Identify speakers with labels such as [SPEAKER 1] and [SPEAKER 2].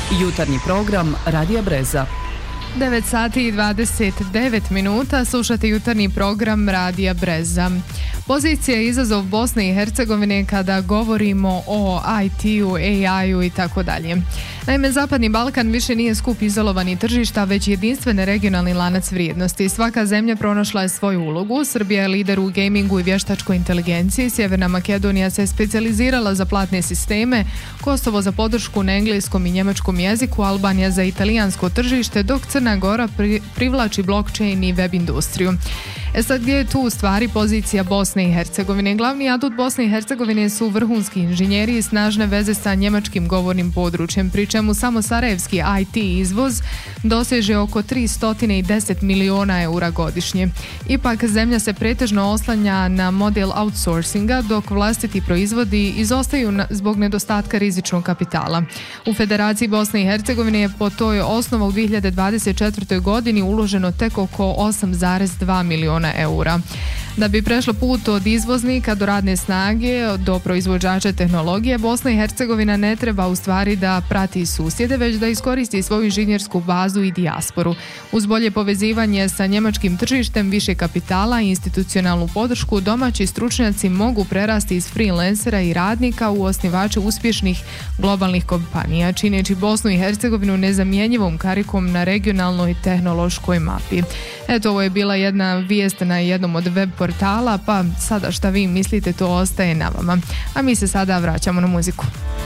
[SPEAKER 1] Jutarnji program Radija Breza.
[SPEAKER 2] 9 sati i 29 minuta slušate jutarnji program Radija Breza. Pozicija je izazov Bosne i Hercegovine kada govorimo o IT-u, AI-u i tako dalje. Naime, Zapadni Balkan više nije skup izolovani tržišta, već jedinstveni regionalni lanac vrijednosti. Svaka zemlja pronašla je svoju ulogu. Srbija je lider u gamingu i vještačkoj inteligenciji, Sjeverna Makedonija se specijalizirala za platne sisteme, Kosovo za podršku na engleskom i njemačkom jeziku, Albanija za italijansko tržište, dok Crna Gora privlači blockchain i web industriju. Sad gdje je tu u stvari pozicija Bosne i Hercegovine? Glavni adut Bosne i Hercegovine su vrhunski inženjeri i snažne veze sa njemačkim govornim područjem, pri čemu samo sarajevski IT izvoz doseže oko 310 miliona eura godišnje. Ipak zemlja se pretežno oslanja na model outsourcinga, dok vlastiti proizvodi izostaju zbog nedostatka rizičnog kapitala. U Federaciji Bosne i Hercegovine je po toj osnovu u 2024. godini uloženo tek oko 8,2 miliona eura. Da bi prešlo put od izvoznika do radne snage, do proizvođača tehnologije, Bosna i Hercegovina ne treba u stvari da prati susjede, već da iskoristi svoju inženjersku bazu i dijasporu. Uz bolje povezivanje sa njemačkim tržištem, više kapitala i institucionalnu podršku, domaći stručnjaci mogu prerasti iz freelancera i radnika u osnivače uspješnih globalnih kompanija, čineći Bosnu i Hercegovinu nezamjenjivom karikom na regionalnoj tehnološkoj mapi. Eto, ovo je bila jedna vijest na jednom od web portala, pa sada šta vi mislite, to ostaje na vama. A mi se sada vraćamo na muziku.